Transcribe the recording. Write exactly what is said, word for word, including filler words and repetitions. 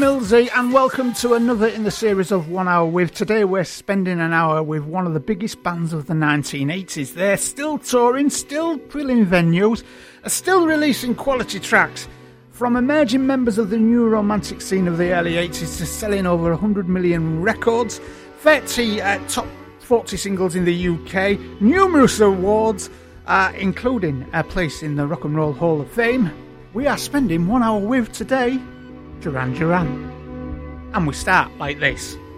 Millsy, and welcome to another in the series of One Hour With. Today we're spending an hour with one of the biggest bands of the nineteen eighties. They're still touring, still filling venues, are still releasing quality tracks. From emerging members of the new romantic scene of the early eighties to selling over one hundred million records, thirty uh, top forty singles in the U K, numerous awards, uh, including a place in the Rock and Roll Hall of Fame, we are spending one hour with today Duran Duran. And we start like this.